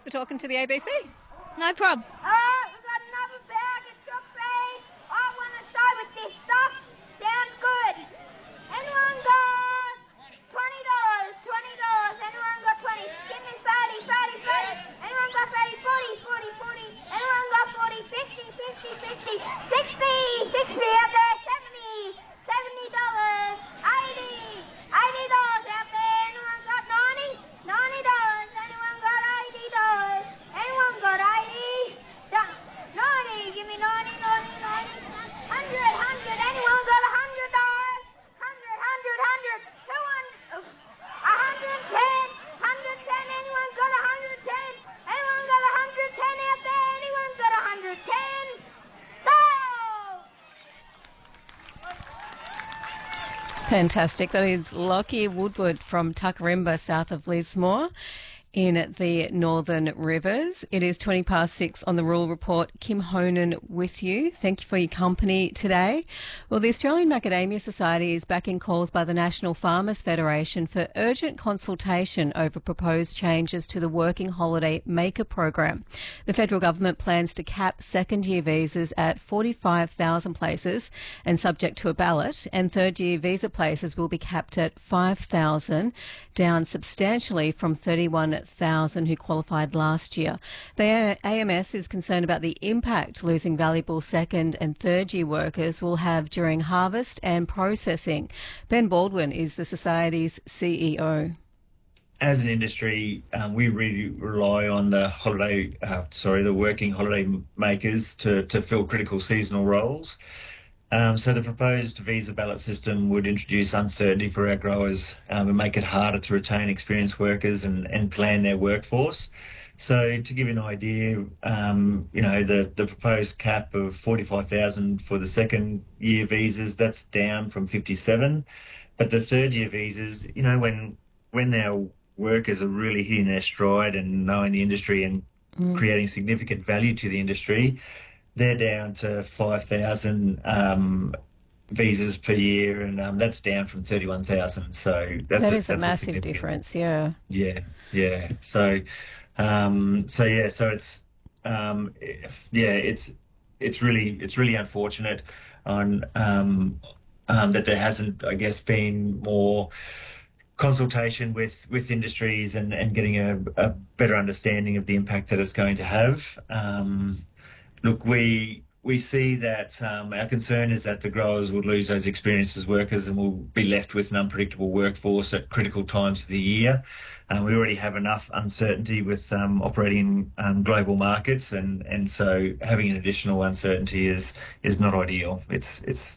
for talking to the ABC. No problem. We've got another bag of strawberries. I want to start with this stuff. Sounds good. Anyone got $20? $20. Anyone got 20? Give me 30, 30, 30. Anyone got 30? 40, 40, 40. Anyone got 40? 50, 50, 50. 60 out there. 70, $70. 80, $80 out there. Anyone got 90? $90. Anyone got $80? Anyone got 80? 90, give me 90, 90, 90. 100, anyone got $100? 100, 200, 110, 110, anyone got 110? Anyone got 110 out there? Anyone got 110? Go! Fantastic. That is Lockie Woodward from Tuckarimba, south of Lismore, in the Northern Rivers. It is 6:20 on the Rural Report. Kim Honan with you. Thank you for your company today. Well, the Australian Macadamia Society is backing calls by the National Farmers Federation for urgent consultation over proposed changes to the Working Holiday Maker program. The federal government plans to cap second-year visas at 45,000 places and subject to a ballot, and third-year visa places will be capped at 5,000, down substantially from 31,000 who qualified last year. The AMS is concerned about the impact losing valuable second and third year workers will have during harvest and processing. Ben Baldwin is the Society's CEO. As an industry, we really rely on the working holiday makers to fill critical seasonal roles. So the proposed visa ballot system would introduce uncertainty for our growers and make it harder to retain experienced workers and plan their workforce. So to give you an idea, the proposed cap of 45,000 for the second year visas, that's down from 57. But the third year visas, when our workers are really hitting their stride and knowing the industry and creating significant value to the industry, they're down to 5,000 visas per year, and that's down from 31,000. So that's a massive difference. Yeah. Yeah. So it's really unfortunate that there hasn't, I guess, been more consultation with industries and getting a better understanding of the impact that it's going to have. Look, we see that our concern is that the growers will lose those experienced as workers and will be left with an unpredictable workforce at critical times of the year. We already have enough uncertainty with operating in global markets, and so having an additional uncertainty is not ideal. It's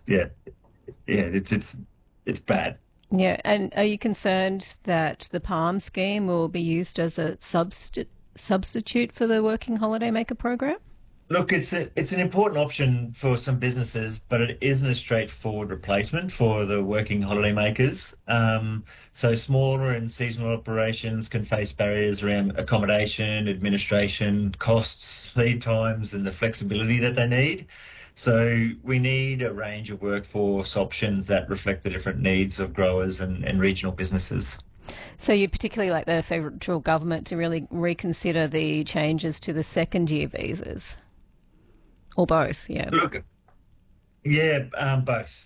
bad. Yeah, and are you concerned that the PALM scheme will be used as a substitute for the Working Holiday Maker program? Look, it's an important option for some businesses, but it isn't a straightforward replacement for the working holiday makers. So smaller and seasonal operations can face barriers around accommodation, administration, costs, lead times, and the flexibility that they need. So we need a range of workforce options that reflect the different needs of growers and regional businesses. So you'd particularly like the federal government to really reconsider the changes to the second year visas? Or both, yeah. Look, both.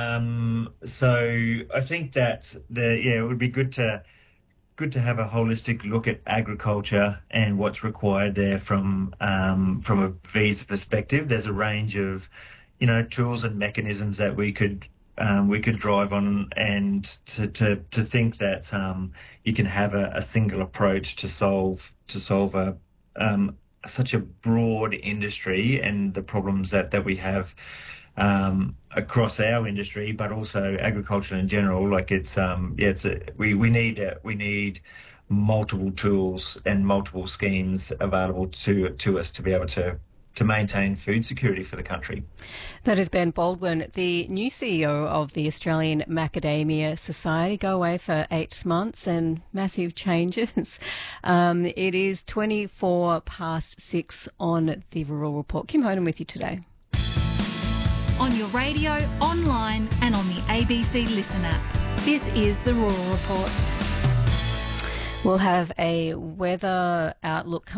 So I think that it would be good to have a holistic look at agriculture and what's required there from a visa perspective. There's a range of, tools and mechanisms that we could drive on, and to think that you can have a single approach to solve such a broad industry and the problems that we have across our industry, but also agriculture in general. Like we need multiple tools and multiple schemes available to us to be able to maintain food security for the country. That is Ben Baldwin, the new CEO of the Australian Macadamia Society. Go away for 8 months and massive changes. It is 6:24 on the Rural Report. Kim Honan with you today. On your radio, online and on the ABC Listen app. This is the Rural Report. We'll have a weather outlook coming